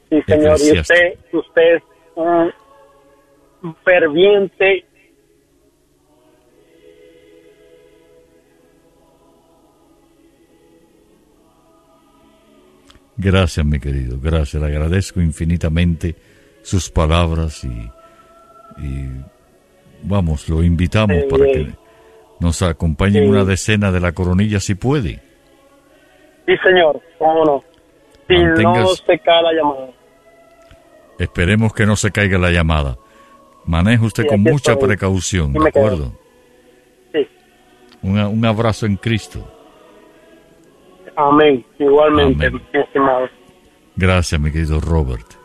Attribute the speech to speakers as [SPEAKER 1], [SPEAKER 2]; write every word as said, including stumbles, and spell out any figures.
[SPEAKER 1] Sí, señor, y usted, usted es un ferviente
[SPEAKER 2] Gracias, mi querido, gracias. Le agradezco infinitamente sus palabras y, y vamos, lo invitamos sí, para que nos acompañe en sí. una decena de la Coronilla si puede.
[SPEAKER 1] Sí, señor, cómo no. Si Mantengas... no se cae la llamada.
[SPEAKER 2] Esperemos que no se caiga la llamada. Maneje usted sí, con mucha estoy. precaución, ¿de acuerdo?
[SPEAKER 1] Sí.
[SPEAKER 2] Una, un abrazo en Cristo.
[SPEAKER 1] Amén, igualmente, Amén. Estimado.
[SPEAKER 2] Gracias, mi querido Robert.